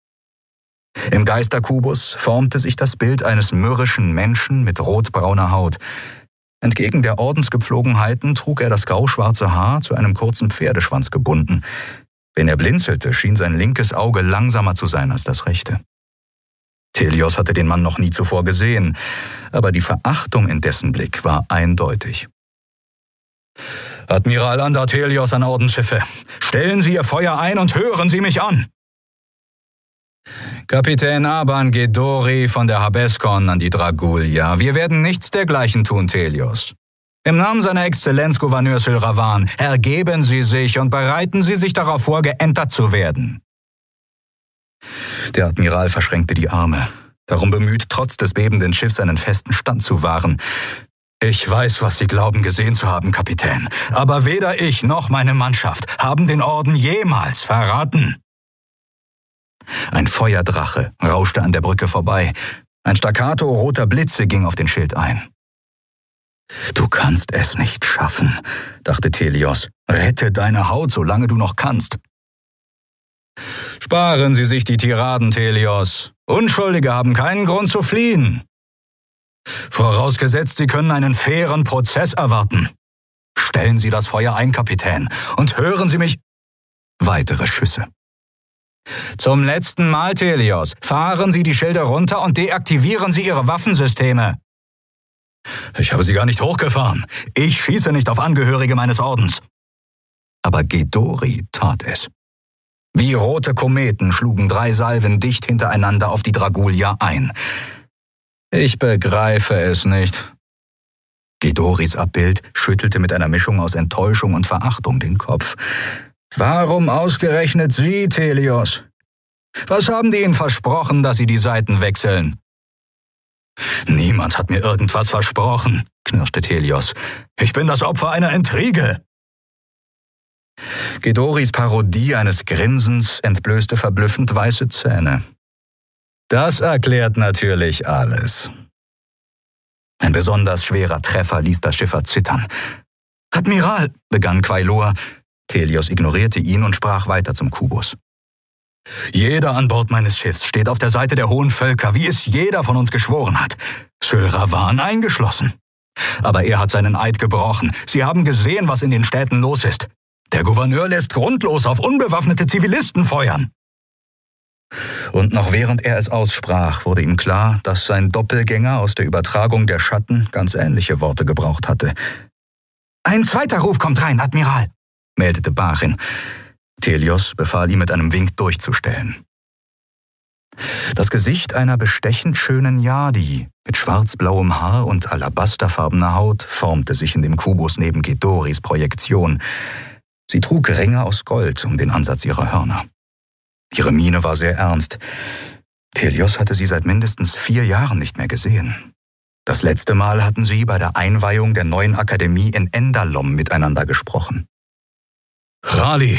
Im Geisterkubus formte sich das Bild eines mürrischen Menschen mit rotbrauner Haut. Entgegen der Ordensgepflogenheiten trug er das grauschwarze Haar zu einem kurzen Pferdeschwanz gebunden. Wenn er blinzelte, schien sein linkes Auge langsamer zu sein als das rechte. Teleos hatte den Mann noch nie zuvor gesehen, aber die Verachtung in dessen Blick war eindeutig. »Admiral Andar Teleos an Ordensschiffe, stellen Sie Ihr Feuer ein und hören Sie mich an!« »Kapitän Aban Gedori von der Habeskon an die Dragulia, wir werden nichts dergleichen tun, Teleos. Im Namen seiner Exzellenz Gouverneur Sylravan, ergeben Sie sich und bereiten Sie sich darauf vor, geentert zu werden.« Der Admiral verschränkte die Arme, darum bemüht, trotz des bebenden Schiffs einen festen Stand zu wahren. »Ich weiß, was Sie glauben gesehen zu haben, Kapitän, aber weder ich noch meine Mannschaft haben den Orden jemals verraten.« Ein Feuerdrache rauschte an der Brücke vorbei. Ein Staccato roter Blitze ging auf den Schild ein. »Du kannst es nicht schaffen«, dachte Teleos. »Rette deine Haut, solange du noch kannst.« »Sparen Sie sich die Tiraden, Teleos. Unschuldige haben keinen Grund zu fliehen. Vorausgesetzt, Sie können einen fairen Prozess erwarten. Stellen Sie das Feuer ein, Kapitän, und hören Sie mich...« Weitere Schüsse. »Zum letzten Mal, Teleos, fahren Sie die Schilde runter und deaktivieren Sie Ihre Waffensysteme.« Ich habe sie gar nicht hochgefahren. Ich schieße nicht auf Angehörige meines Ordens. Aber Ghidorri tat es. Wie rote Kometen schlugen drei Salven dicht hintereinander auf die Dragulia ein. Ich begreife es nicht. Ghidorris Abbild schüttelte mit einer Mischung aus Enttäuschung und Verachtung den Kopf. Warum ausgerechnet Sie, Thelios? Was haben die Ihnen versprochen, dass Sie die Seiten wechseln? Niemand hat mir irgendwas versprochen, knirschte Thelios. Ich bin das Opfer einer Intrige. Ghidorris Parodie eines Grinsens entblößte verblüffend weiße Zähne. Das erklärt natürlich alles. Ein besonders schwerer Treffer ließ das Schiff erzittern. »Admiral«, begann Quailor. Thelios ignorierte ihn und sprach weiter zum Kubus. »Jeder an Bord meines Schiffs steht auf der Seite der hohen Völker, wie es jeder von uns geschworen hat. Syl Ravan eingeschlossen. Aber er hat seinen Eid gebrochen. Sie haben gesehen, was in den Städten los ist. Der Gouverneur lässt grundlos auf unbewaffnete Zivilisten feuern.« Und noch während er es aussprach, wurde ihm klar, dass sein Doppelgänger aus der Übertragung der Schatten ganz ähnliche Worte gebraucht hatte. »Ein zweiter Ruf kommt rein, Admiral«, meldete Barin. Thelios befahl ihm mit einem Wink durchzustellen. Das Gesicht einer bestechend schönen Yadi mit schwarzblauem Haar und alabasterfarbener Haut formte sich in dem Kubus neben Ghidorris Projektion. Sie trug Ringe aus Gold um den Ansatz ihrer Hörner. Ihre Miene war sehr ernst. Thelios hatte sie seit mindestens vier Jahren nicht mehr gesehen. Das letzte Mal hatten sie bei der Einweihung der neuen Akademie in Endalom miteinander gesprochen. »Rali!«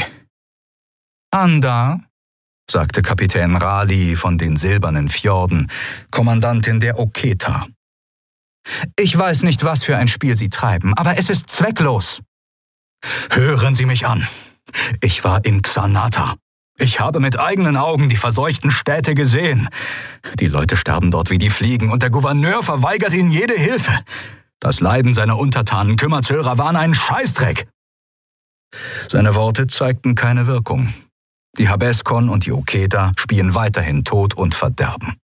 »Anda«, sagte Kapitän Rali von den Silbernen Fjorden, Kommandantin der Oketa. »Ich weiß nicht, was für ein Spiel Sie treiben, aber es ist zwecklos.« »Hören Sie mich an. Ich war in Xanata. Ich habe mit eigenen Augen die verseuchten Städte gesehen. Die Leute sterben dort wie die Fliegen und der Gouverneur verweigert ihnen jede Hilfe. Das Leiden seiner Untertanen kümmert Syl Ravan einen Scheißdreck.« Seine Worte zeigten keine Wirkung. Die Habeskon und die Oketa spien weiterhin Tod und Verderben.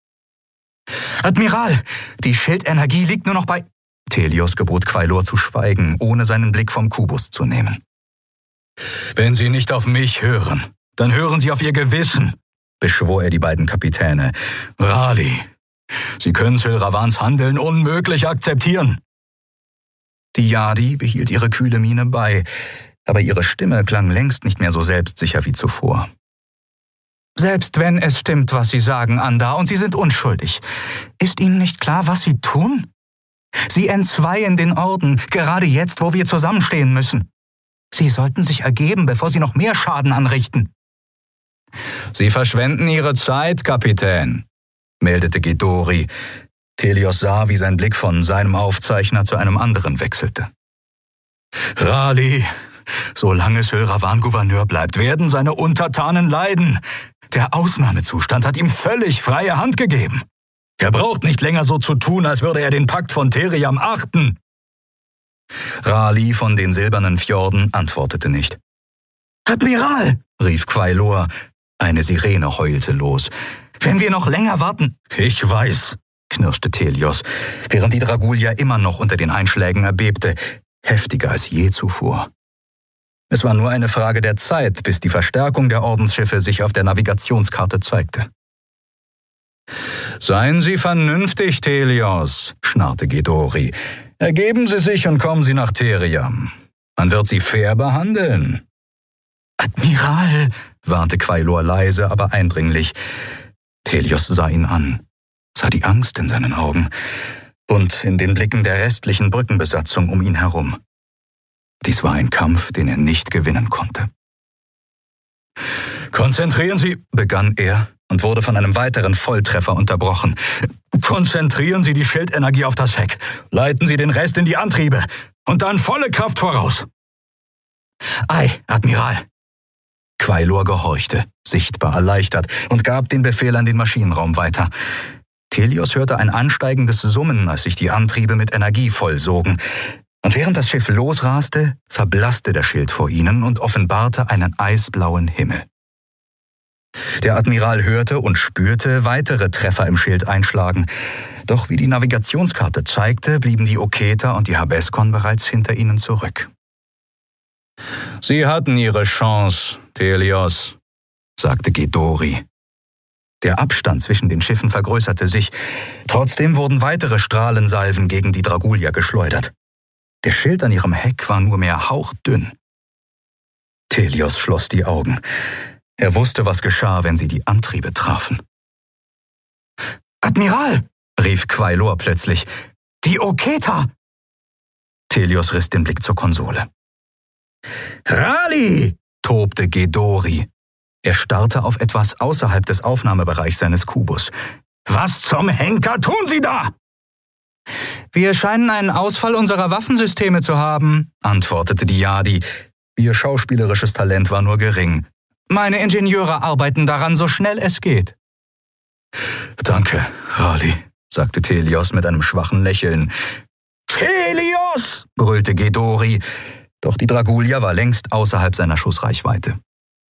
»Admiral, die Schildenergie liegt nur noch bei...« Thelios gebot Quailor zu schweigen, ohne seinen Blick vom Kubus zu nehmen. »Wenn Sie nicht auf mich hören, dann hören Sie auf Ihr Gewissen«, beschwor er die beiden Kapitäne. »Rali, Sie können Syl Ravans Handeln unmöglich akzeptieren.« Die Yadi behielt ihre kühle Miene bei, aber ihre Stimme klang längst nicht mehr so selbstsicher wie zuvor. »Selbst wenn es stimmt, was Sie sagen, Anda, und Sie sind unschuldig, ist Ihnen nicht klar, was Sie tun? Sie entzweien den Orden, gerade jetzt, wo wir zusammenstehen müssen. Sie sollten sich ergeben, bevor Sie noch mehr Schaden anrichten.« »Sie verschwenden Ihre Zeit, Kapitän«, meldete Ghidorri. Thelios sah, wie sein Blick von seinem Aufzeichner zu einem anderen wechselte. »Rali, solange Syl Ravan Gouverneur bleibt, werden seine Untertanen leiden. Der Ausnahmezustand hat ihm völlig freie Hand gegeben. Er braucht nicht länger so zu tun, als würde er den Pakt von Theriam achten.« Rali von den Silbernen Fjorden antwortete nicht. »Admiral«, rief Quailor. Eine Sirene heulte los. »Wenn wir noch länger warten...« »Ich weiß«, knirschte Thelios, während die Dragulia immer noch unter den Einschlägen erbebte, heftiger als je zuvor. Es war nur eine Frage der Zeit, bis die Verstärkung der Ordensschiffe sich auf der Navigationskarte zeigte. »Seien Sie vernünftig, Thelios«, schnarrte Ghidorri. »Ergeben Sie sich und kommen Sie nach Theriam. Man wird Sie fair behandeln.« »Admiral«, warnte Quailor leise, aber eindringlich. Thelios sah ihn an, sah die Angst in seinen Augen und in den Blicken der restlichen Brückenbesatzung um ihn herum. Dies war ein Kampf, den er nicht gewinnen konnte. »Konzentrieren Sie«, begann er und wurde von einem weiteren Volltreffer unterbrochen. »Konzentrieren Sie die Schildenergie auf das Heck, leiten Sie den Rest in die Antriebe und dann volle Kraft voraus.« »Ei, Admiral.« Quailor gehorchte, sichtbar erleichtert, und gab den Befehl an den Maschinenraum weiter. Thelios hörte ein ansteigendes Summen, als sich die Antriebe mit Energie vollsogen. Und während das Schiff losraste, verblasste der Schild vor ihnen und offenbarte einen eisblauen Himmel. Der Admiral hörte und spürte weitere Treffer im Schild einschlagen. Doch wie die Navigationskarte zeigte, blieben die Oketa und die Habeskon bereits hinter ihnen zurück. »Sie hatten ihre Chance, Thelios«, sagte Ghidorri. Der Abstand zwischen den Schiffen vergrößerte sich. Trotzdem wurden weitere Strahlensalven gegen die Dragulia geschleudert. Der Schild an ihrem Heck war nur mehr hauchdünn. Thelios schloss die Augen. Er wusste, was geschah, wenn sie die Antriebe trafen. »Admiral«, rief Quailor plötzlich, »die Oketa!« Thelios riss den Blick zur Konsole. »Raleigh«, tobte Ghidorri. Er starrte auf etwas außerhalb des Aufnahmebereichs seines Kubus. »Was zum Henker tun Sie da?« »Wir scheinen einen Ausfall unserer Waffensysteme zu haben«, antwortete die Jadi. Ihr schauspielerisches Talent war nur gering. »Meine Ingenieure arbeiten daran, so schnell es geht.« »Danke, Raleigh«, sagte Thelios mit einem schwachen Lächeln. »Thelios«, brüllte Ghidorri, doch die Dragulia war längst außerhalb seiner Schussreichweite.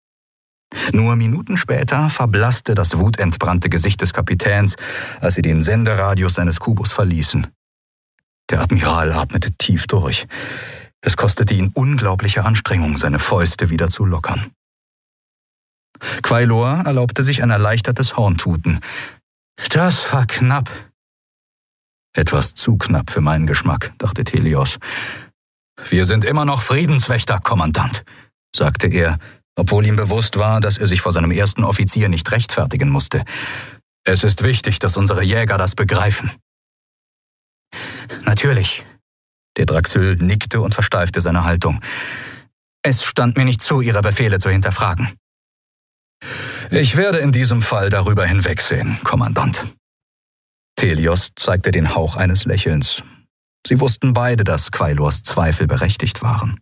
Nur Minuten später verblasste das wutentbrannte Gesicht des Kapitäns, als sie den Senderadius seines Kubus verließen. Der Admiral atmete tief durch. Es kostete ihn unglaubliche Anstrengung, seine Fäuste wieder zu lockern. Quailor erlaubte sich ein erleichtertes Horntuten. »Das war knapp.« »Etwas zu knapp für meinen Geschmack«, dachte Thelios. »Wir sind immer noch Friedenswächter, Kommandant«, sagte er, obwohl ihm bewusst war, dass er sich vor seinem ersten Offizier nicht rechtfertigen musste. »Es ist wichtig, dass unsere Jäger das begreifen.« »Natürlich.« Der Draxyl nickte und versteifte seine Haltung. »Es stand mir nicht zu, Ihre Befehle zu hinterfragen.« »Ich werde in diesem Fall darüber hinwegsehen, Kommandant.« Thelios zeigte den Hauch eines Lächelns. Sie wussten beide, dass Quailors Zweifel berechtigt waren.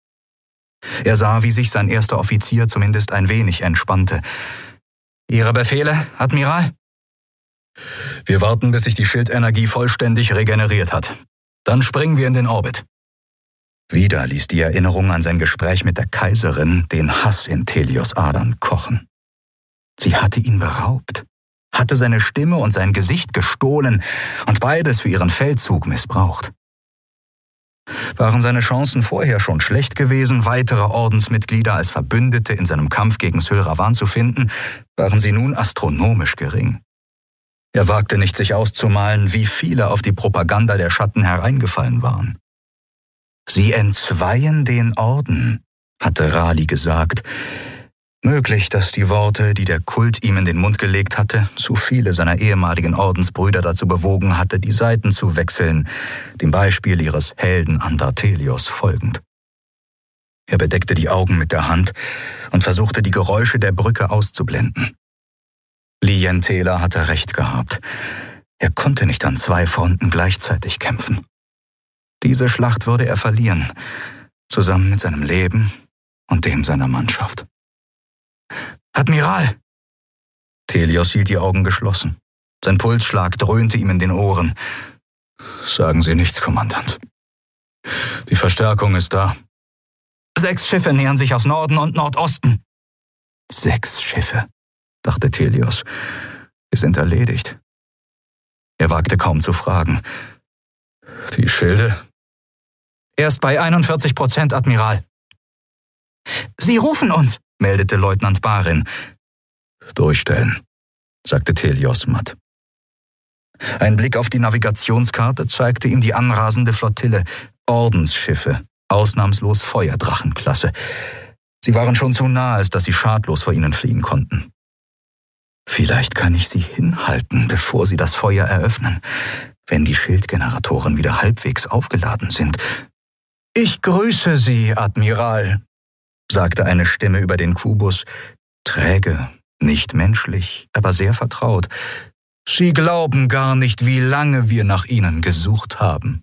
Er sah, wie sich sein erster Offizier zumindest ein wenig entspannte. »Ihre Befehle, Admiral?« »Wir warten, bis sich die Schildenergie vollständig regeneriert hat. Dann springen wir in den Orbit.« Wieder ließ die Erinnerung an sein Gespräch mit der Kaiserin den Hass in Thelios Adern kochen. Sie hatte ihn beraubt, hatte seine Stimme und sein Gesicht gestohlen und beides für ihren Feldzug missbraucht. Waren seine Chancen vorher schon schlecht gewesen, weitere Ordensmitglieder als Verbündete in seinem Kampf gegen Syl Ravan zu finden, waren sie nun astronomisch gering. Er wagte nicht, sich auszumalen, wie viele auf die Propaganda der Schatten hereingefallen waren. »Sie entzweien den Orden«, hatte Raleigh gesagt. Möglich, dass die Worte, die der Kult ihm in den Mund gelegt hatte, zu viele seiner ehemaligen Ordensbrüder dazu bewogen hatte, die Seiten zu wechseln, dem Beispiel ihres Helden Andartelios folgend. Er bedeckte die Augen mit der Hand und versuchte, die Geräusche der Brücke auszublenden. Lien Tela hatte recht gehabt. Er konnte nicht an zwei Fronten gleichzeitig kämpfen. Diese Schlacht würde er verlieren, zusammen mit seinem Leben und dem seiner Mannschaft. »Admiral!« Thelios hielt die Augen geschlossen. Sein Pulsschlag dröhnte ihm in den Ohren. »Sagen Sie nichts, Kommandant. Die Verstärkung ist da.« »Sechs Schiffe nähern sich aus Norden und Nordosten.« »Sechs Schiffe«, dachte Thelios. »Wir sind erledigt.« Er wagte kaum zu fragen. »Die Schilde?« »Erst bei einundvierzig Prozent, Admiral.« »Sie rufen uns«, meldete Leutnant Barin. »Durchstellen«, sagte Thelios matt. Ein Blick auf die Navigationskarte zeigte ihm die anrasende Flottille, Ordensschiffe, ausnahmslos Feuerdrachenklasse. Sie waren schon zu nah, als dass sie schadlos vor ihnen fliehen konnten. »Vielleicht kann ich sie hinhalten, bevor sie das Feuer eröffnen, wenn die Schildgeneratoren wieder halbwegs aufgeladen sind.« »Ich grüße Sie, Admiral«, sagte eine Stimme über den Kubus, träge, nicht menschlich, aber sehr vertraut. »Sie glauben gar nicht, wie lange wir nach Ihnen gesucht haben.«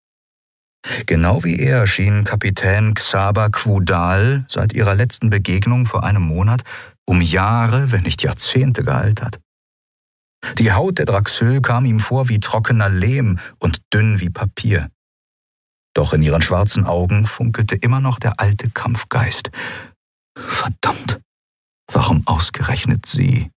Genau wie er schien Kapitän Xaba Quudal seit ihrer letzten Begegnung vor einem Monat um Jahre, wenn nicht Jahrzehnte gealtert. Die Haut der Draxyl kam ihm vor wie trockener Lehm und dünn wie Papier. Doch in ihren schwarzen Augen funkelte immer noch der alte Kampfgeist. Verdammt, warum ausgerechnet? ausgerechnet sie.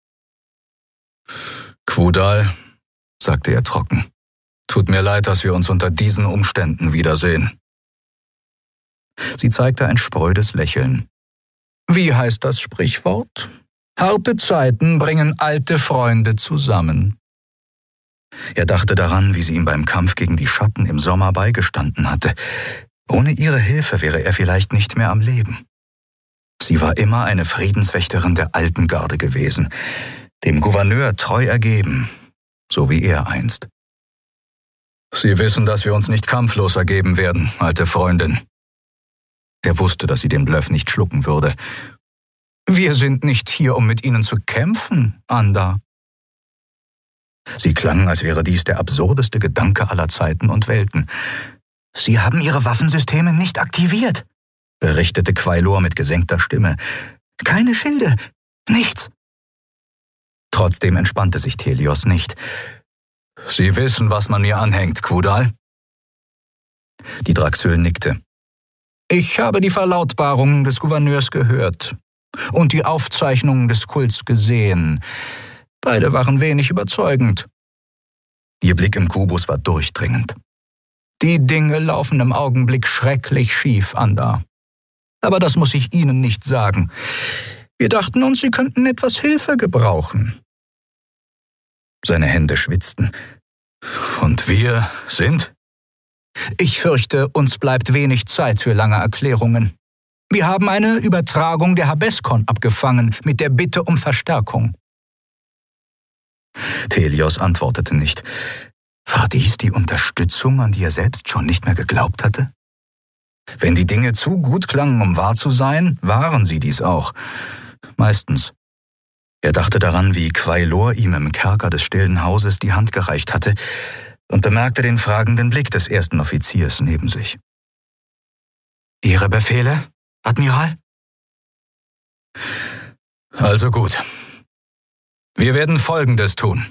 Quudal, sagte er trocken, tut mir leid, dass wir uns unter diesen Umständen wiedersehen. Sie zeigte ein sprödes Lächeln. Wie heißt das Sprichwort? Harte Zeiten bringen alte Freunde zusammen. Er dachte daran, wie sie ihm beim Kampf gegen die Schatten im Sommer beigestanden hatte. Ohne ihre Hilfe wäre er vielleicht nicht mehr am Leben. Sie war immer eine Friedenswächterin der alten Garde gewesen, dem Gouverneur treu ergeben, so wie er einst. Sie wissen, dass wir uns nicht kampflos ergeben werden, alte Freundin. Er wusste, dass sie den Bluff nicht schlucken würde. Wir sind nicht hier, um mit Ihnen zu kämpfen, Anda. Sie klang, als wäre dies der absurdeste Gedanke aller Zeiten und Welten. Sie haben Ihre Waffensysteme nicht aktiviert, berichtete Quailor mit gesenkter Stimme. Keine Schilde, nichts. Trotzdem entspannte sich Thelios nicht. Sie wissen, was man mir anhängt, Quudal? Die Draxyl nickte. Ich habe die Verlautbarungen des Gouverneurs gehört und die Aufzeichnungen des Kults gesehen. Beide waren wenig überzeugend. Ihr Blick im Kubus war durchdringend. Die Dinge laufen im Augenblick schrecklich schief, Anda. Aber das muss ich Ihnen nicht sagen. Wir dachten uns, Sie könnten etwas Hilfe gebrauchen. Seine Hände schwitzten. Und wir sind? Ich fürchte, uns bleibt wenig Zeit für lange Erklärungen. Wir haben eine Übertragung der Habeskon abgefangen mit der Bitte um Verstärkung. Thelios antwortete nicht. War dies die Unterstützung, an die er selbst schon nicht mehr geglaubt hatte? Wenn die Dinge zu gut klangen, um wahr zu sein, waren sie dies auch. Meistens. Er dachte daran, wie Quailor ihm im Kerker des stillen Hauses die Hand gereicht hatte und bemerkte den fragenden Blick des ersten Offiziers neben sich. »Ihre Befehle, Admiral?« »Also gut. Wir werden Folgendes tun.«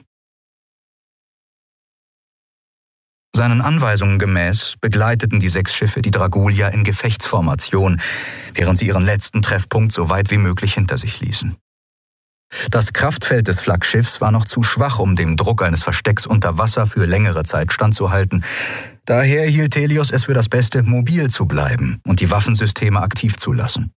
Seinen Anweisungen gemäß begleiteten die sechs Schiffe die Dragulia in Gefechtsformation, während sie ihren letzten Treffpunkt so weit wie möglich hinter sich ließen. Das Kraftfeld des Flaggschiffs war noch zu schwach, um dem Druck eines Verstecks unter Wasser für längere Zeit standzuhalten. Daher hielt Thelios es für das Beste, mobil zu bleiben und die Waffensysteme aktiv zu lassen.